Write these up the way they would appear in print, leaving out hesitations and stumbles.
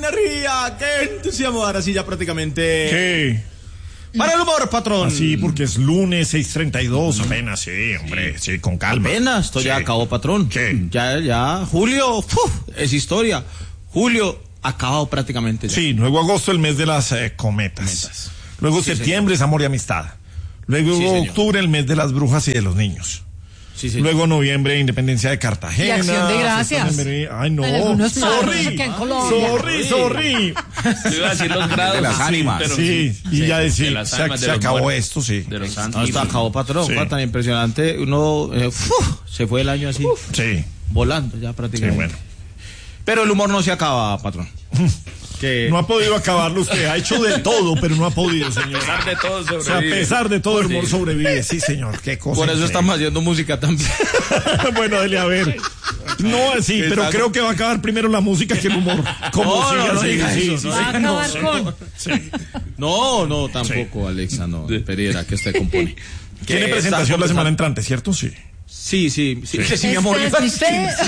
energía, qué entusiasmo. Ahora sí ya prácticamente... ¿Qué? Para el humor, patrón. Así, porque es lunes 6:32, apenas, sí, hombre, sí, con calma. Apenas, esto ya acabó, patrón. ¿Qué? Ya, julio, es historia. Julio acabado prácticamente ya. Sí, luego agosto, el mes de las cometas. Luego septiembre es amor y amistad. Luego octubre, el mes de las brujas y de los niños. Sí, luego noviembre, independencia de Cartagena. Y Acción de Gracias. Ay, no. Sorry. Yo iba a decir los grados de las ánimas. Sí, y ya decir, se acabó muertos, esto, sí. de los santos. No, esto acabó, patrón. Sí. Fue tan impresionante. Uno se fue el año así, Sí. volando ya Sí, prácticamente. bueno. Pero el humor no se acaba, patrón. Que... No ha podido acabarlo usted, ha hecho de todo, pero no ha podido, señor. A pesar de todo O sea, a sobrevive. pesar de todo, el humor sobrevive. Sí, señor, qué cosa. Por eso increíble. estamos haciendo música también. Bueno, dele a ver. No, sí, pero Exacto. creo que va a acabar primero la música que el humor. Como No, siga no, no así, diga sí, eso, sí, no sí. Va a acabar con... No, tampoco, Alexa, no. Pereira, que usted compone. Tiene Que presentación está la semana entrante, ¿cierto? Sí. Sí, que sí, mi amor. Este es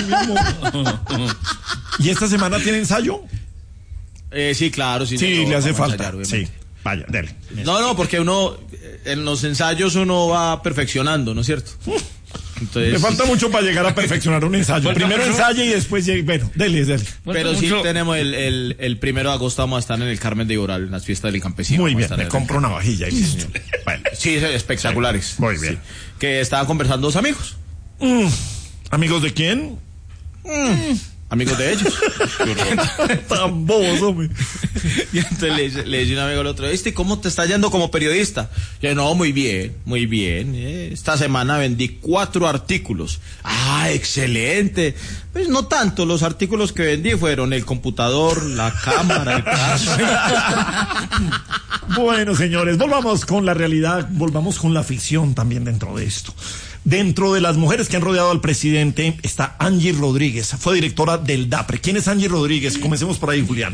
¿Y esta semana tiene ensayo? Sí, claro, sí. Sí, no, le hace vamos a falta. ensayar, Sí, obviamente. vaya, dele. No, porque uno, en los ensayos uno va perfeccionando, ¿no es cierto? Entonces, Le falta mucho para llegar a perfeccionar un ensayo. Primero ensaye y después llegue. Bueno, dele. pero sí tenemos el 1 de agosto vamos a estar en el Carmen de Iboral, en las fiestas del campesino. Muy Vamos a bien, estar me en el- compro una vajilla y listo. Bueno, Sí, espectaculares. muy bien. Sí. Que estaban conversando dos amigos. ¿Amigos de quién? Amigos de ellos. Tan bobos, hombre. Y entonces le dice un amigo al otro, ¿cómo te está yendo como periodista? Y yo, no, muy bien. Esta semana vendí 4 artículos. Ah, excelente. Pues no tanto, los artículos que vendí fueron el computador, la cámara, el caso. Bueno, señores, volvamos con la realidad, volvamos con la ficción también dentro de esto. Dentro de las mujeres que han rodeado al presidente está Angie Rodríguez, fue directora del DAPRE. ¿Quién es Angie Rodríguez? Comencemos por ahí, Julián.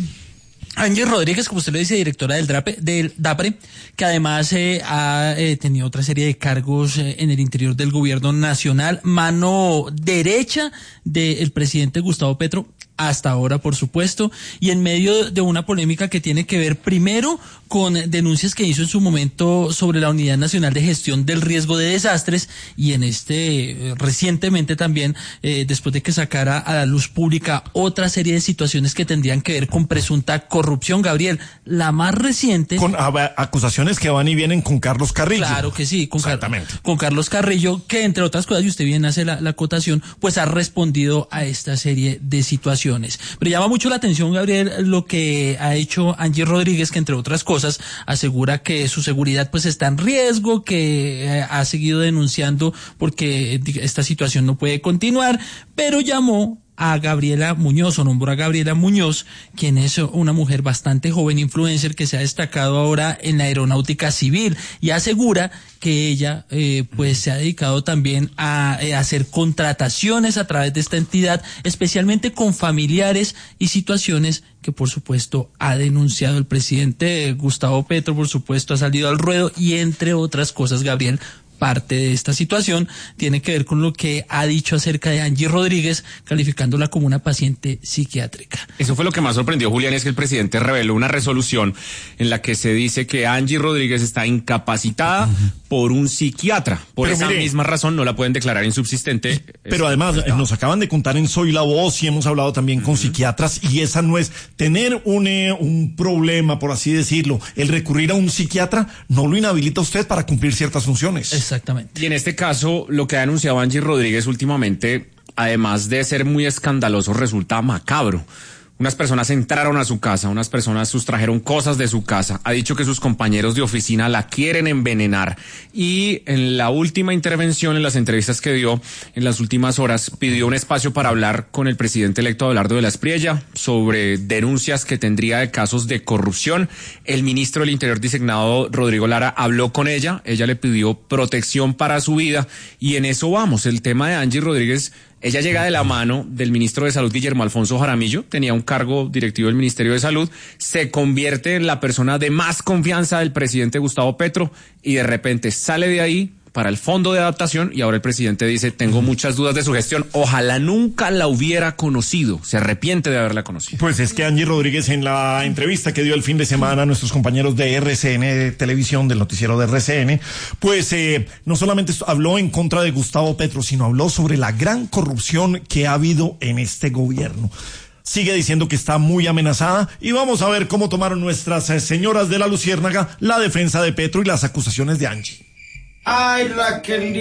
Angie Rodríguez, como usted lo dice, directora del DAPRE, que además ha tenido otra serie de cargos en el interior del gobierno nacional, mano derecha del presidente Gustavo Petro, hasta ahora, por supuesto, y en medio de una polémica que tiene que ver primero con denuncias que hizo en su momento sobre la Unidad Nacional de Gestión del Riesgo de Desastres, y en recientemente también, después de que sacara a la luz pública otra serie de situaciones que tendrían que ver con presunta corrupción. Gabriel, la más reciente... Con acusaciones que van y vienen con Carlos Carrillo. Claro que sí, Exactamente. con Carlos Carrillo, que entre otras cosas, y usted bien hace la acotación, pues ha respondido a esta serie de situaciones. Pero llama mucho la atención, Gabriel, lo que ha hecho Angie Rodríguez, que entre otras cosas asegura que su seguridad pues está en riesgo, que ha seguido denunciando porque esta situación no puede continuar, pero llamó a Gabriela Muñoz, o nombró a Gabriela Muñoz, quien es una mujer bastante joven, influencer, que se ha destacado ahora en la aeronáutica civil, y asegura que ella pues se ha dedicado también a hacer contrataciones a través de esta entidad, especialmente con familiares y situaciones que por supuesto ha denunciado el presidente Gustavo Petro, por supuesto ha salido al ruedo, y entre otras cosas, Gabriel, parte de esta situación tiene que ver con lo que ha dicho acerca de Angie Rodríguez, calificándola como una paciente psiquiátrica. Eso fue lo que más sorprendió, Julián, es que el presidente reveló una resolución en la que se dice que Angie Rodríguez está incapacitada por un psiquiatra. Por Pero esa mire, misma razón no la pueden declarar insubsistente. Pero además nos acaban de contar en Soy la Voz y hemos hablado también con psiquiatras, y esa no es tener un problema, por así decirlo. El recurrir a un psiquiatra no lo inhabilita a usted para cumplir ciertas funciones. Exactamente. Y en este caso, lo que ha denunciado Angie Rodríguez últimamente, además de ser muy escandaloso, resulta macabro. Unas personas entraron a su casa, unas personas sustrajeron cosas de su casa. Ha dicho que sus compañeros de oficina la quieren envenenar. Y en la última intervención, en las entrevistas que dio en las últimas horas, pidió un espacio para hablar con el presidente electo Abelardo de la Espriella sobre denuncias que tendría de casos de corrupción. El ministro del Interior designado, Rodrigo Lara, habló con ella. Ella le pidió protección para su vida. Y en eso vamos. El tema de Angie Rodríguez, ella llega de la mano del ministro de Salud, Guillermo Alfonso Jaramillo, tenía un cargo directivo del Ministerio de Salud, se convierte en la persona de más confianza del presidente Gustavo Petro, y de repente sale de ahí, para el fondo de adaptación y ahora el presidente dice, tengo muchas dudas de su gestión, ojalá nunca la hubiera conocido, se arrepiente de haberla conocido. Pues es que Angie Rodríguez, en la entrevista que dio el fin de semana a nuestros compañeros de RCN de Televisión, del noticiero de RCN, pues no solamente habló en contra de Gustavo Petro, sino habló sobre la gran corrupción que ha habido en este gobierno. Sigue diciendo que está muy amenazada y vamos a ver cómo tomaron nuestras señoras de la Luciérnaga la defensa de Petro y las acusaciones de Angie. Ay, Raquel.